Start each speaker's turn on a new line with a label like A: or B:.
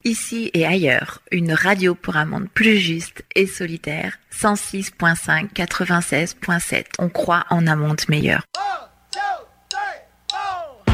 A: Ici et ailleurs, une radio pour un monde plus juste et solidaire. 106.5, 96.7. On croit en un monde meilleur.